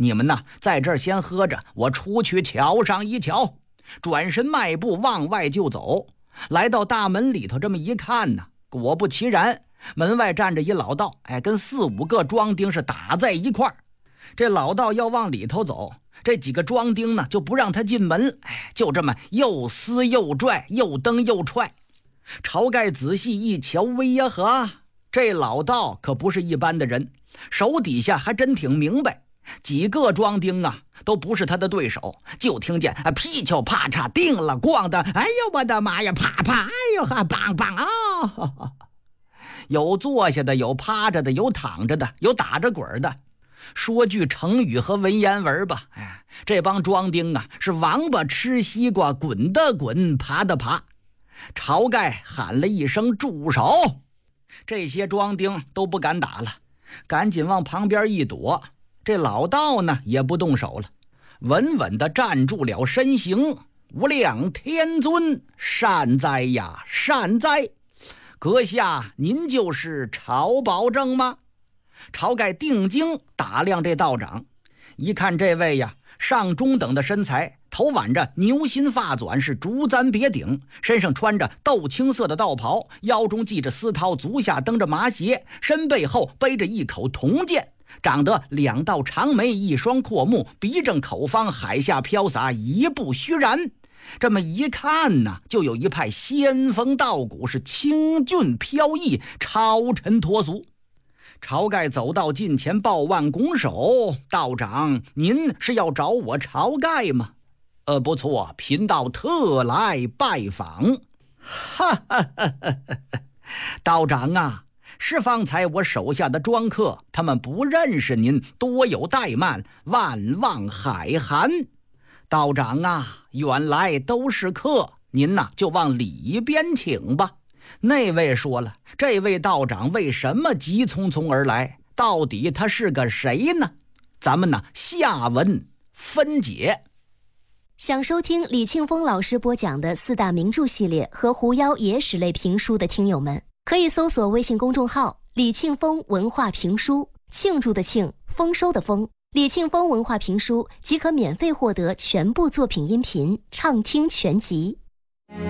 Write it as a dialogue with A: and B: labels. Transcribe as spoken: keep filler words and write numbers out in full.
A: 你们呐，在这儿先喝着，我出去瞧上一瞧。转身迈步往外就走，来到大门里头，这么一看呢，果不其然，门外站着一老道，哎，跟四五个庄丁是打在一块儿。这老道要往里头走，这几个庄丁呢就不让他进门，哎，就这么又撕又拽，又蹬又踹。晁盖仔细一瞧，喂呀呵，这老道可不是一般的人，手底下还真挺明白。几个庄丁啊都不是他的对手，就听见啊噼敲啪嚓定了咣的，哎呦我的妈呀，啪啪，哎呦哈梆梆啊、哦！有坐下的，有趴着的，有躺着的，有打着滚的。说句成语和文言文吧，哎，这帮庄丁啊是王八吃西瓜，滚的滚，爬的爬。晁盖喊了一声住手，这些庄丁都不敢打了，赶紧往旁边一躲。这老道呢也不动手了，稳稳地站住了身形。无量天尊，善哉呀，善哉！阁下您就是晁保正吗？晁盖定睛打量这道长，一看这位呀，上中等的身材，头挽着牛心发纂，是竹簪别顶，身上穿着豆青色的道袍，腰中系着丝绦，足下蹬着麻鞋，身背后背着一口铜剑，长得两道长眉，一双阔目，鼻正口方，海下飘洒，一步虚然。这么一看呢，就有一派仙风道骨，是清俊飘逸，超尘脱俗。晁盖走到近前，抱腕拱手：“道长，您是要找我晁盖吗？”“呃，不错，贫道特来拜访。”“哈哈哈哈哈！道长啊，是方才我手下的庄客，他们不认识您，多有怠慢，万望海涵。道长啊，远来都是客，您呐、啊、就往里边请吧。”那位说了，这位道长为什么急匆匆而来？到底他是个谁呢？咱们呢下文分解。
B: 想收听李庆峰老师播讲的四大名著系列和狐妖野史类评书的听友们，可以搜索微信公众号李庆峰文化评书，庆祝的庆，丰收的丰，李庆峰文化评书即可免费获得全部作品音频畅听全集。